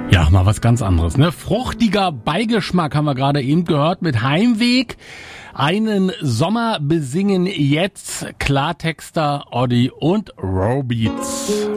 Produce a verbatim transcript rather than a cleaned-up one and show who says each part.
Speaker 1: Ja, mal was ganz anderes, ne? Fruchtiger Beigeschmack haben wir gerade eben gehört mit Heimweg. Einen Sommer besingen jetzt Klartexter, Oddi und Robeats.